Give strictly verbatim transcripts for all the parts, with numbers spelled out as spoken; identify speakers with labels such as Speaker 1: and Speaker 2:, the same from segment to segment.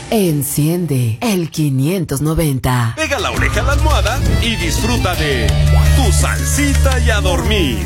Speaker 1: Enciende el quinientos noventa.
Speaker 2: Pega la oreja a la almohada y disfruta de Tu Salsita y a Dormir.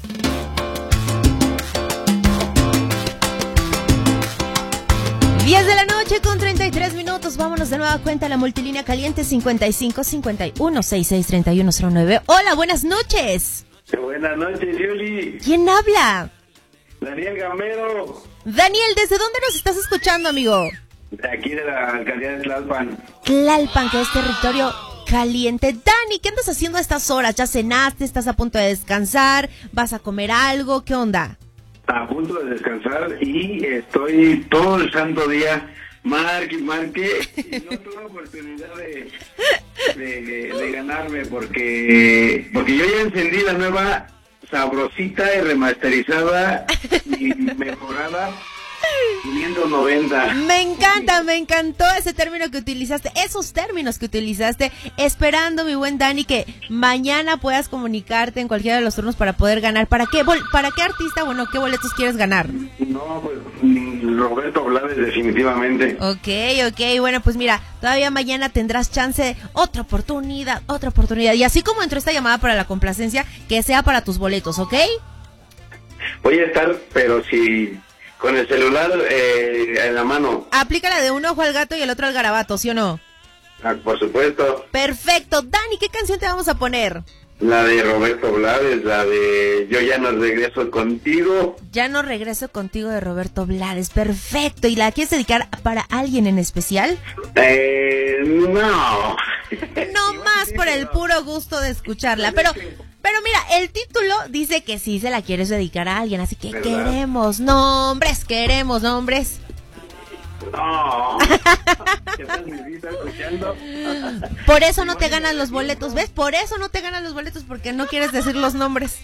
Speaker 3: diez de la noche con treinta y tres minutos. Vámonos de nueva cuenta a la multilínea caliente cincuenta y cinco cincuenta y uno sesenta y seis treinta y uno cero nueve. Hola, buenas noches.
Speaker 4: Buenas noches, Yuli.
Speaker 3: ¿Quién habla?
Speaker 4: Daniel Gamero.
Speaker 3: Daniel, ¿desde dónde nos estás escuchando, amigo?
Speaker 4: De aquí de la alcaldía de Tlalpan.
Speaker 3: Tlalpan, que es territorio caliente. Dani, ¿qué andas haciendo a estas horas? ¿Ya cenaste? ¿Estás a punto de descansar? ¿Vas a comer algo? ¿Qué onda?
Speaker 4: A punto de descansar y estoy todo el santo día marque y marque y no tuve oportunidad de, de, de ganarme porque porque yo ya encendí la nueva sabrosita y remasterizada y mejorada quinientos noventa.
Speaker 3: Me encanta, me encantó ese término que utilizaste, esos términos que utilizaste, esperando, mi buen Dani, que mañana puedas comunicarte en cualquiera de los turnos para poder ganar. ¿Para qué, bol- para qué artista, bueno, qué boletos quieres ganar?
Speaker 4: No, pues Roberto Blades definitivamente.
Speaker 3: Ok, ok, bueno, pues mira, todavía mañana tendrás chance de otra oportunidad, otra oportunidad. Y así como entró esta llamada para la complacencia, que sea para tus boletos, ¿ok?
Speaker 4: Voy a estar, pero si... con el celular eh, en la mano.
Speaker 3: Aplícala de un ojo al gato y el otro al garabato, ¿sí o no?
Speaker 4: Ah, por supuesto.
Speaker 3: Perfecto. Dani, ¿qué canción te vamos a poner?
Speaker 4: La de Roberto Blades, la de Yo ya no regreso contigo.
Speaker 3: Ya no regreso contigo, de Roberto Blades. Perfecto. ¿Y la quieres dedicar para alguien en especial?
Speaker 4: Eh, no.
Speaker 3: No más por el puro gusto de escucharla. Pero, pero mira, el título dice que sí se la quieres dedicar a alguien, así que
Speaker 4: ¿verdad?
Speaker 3: queremos nombres, queremos nombres.
Speaker 4: No. ¿Qué tal me está escuchando?
Speaker 3: Por eso no te ganan los boletos, ¿ves? Por eso no te ganan los boletos, porque no quieres decir los nombres.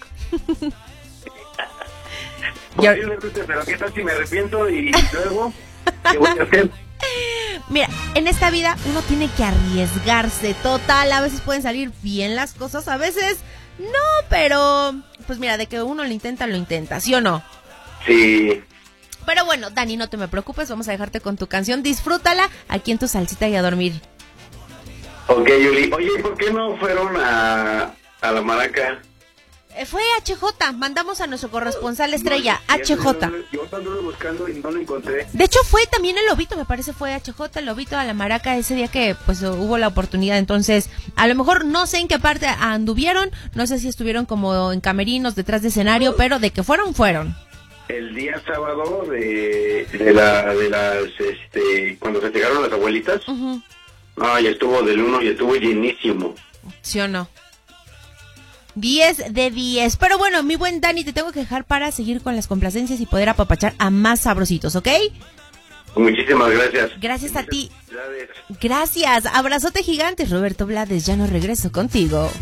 Speaker 3: Yo-
Speaker 4: Posiblemente, pero ¿qué tal si me arrepiento y luego qué voy a hacer?
Speaker 3: Mira, en esta vida uno tiene que arriesgarse, total, a veces pueden salir bien las cosas, a veces no, pero pues mira, de que uno lo intenta, lo intenta, ¿sí o no?
Speaker 4: Sí.
Speaker 3: Pero bueno, Dani, no te me preocupes, vamos a dejarte con tu canción, disfrútala aquí en Tu Salsita y a Dormir.
Speaker 4: Ok, Yuli. Oye, ¿por qué no fueron a, a la Maraca?
Speaker 3: Eh, fue H J, mandamos a nuestro corresponsal estrella,
Speaker 4: No,
Speaker 3: H J.
Speaker 4: Yo anduve buscando y no lo encontré.
Speaker 3: De hecho fue también el Lobito, me parece fue H J, el Lobito a la Maraca ese día que pues hubo la oportunidad. Entonces, a lo mejor no sé en qué parte anduvieron, no sé si estuvieron como en camerinos detrás de escenario, pero de que fueron, fueron.
Speaker 4: El día sábado de, de la de las este cuando se llegaron las abuelitas,
Speaker 3: Uh-huh.
Speaker 4: ay, estuvo del uno y estuvo llenísimo.
Speaker 3: ¿Sí o no? diez de diez. Pero bueno, mi buen Dani, te tengo que dejar para seguir con las complacencias y poder apapachar a más sabrositos, ¿ok?
Speaker 4: Muchísimas gracias.
Speaker 3: Gracias a ti.
Speaker 4: Gracias.
Speaker 3: Gracias. Abrazote gigante, Roberto Blades. Ya no regreso contigo.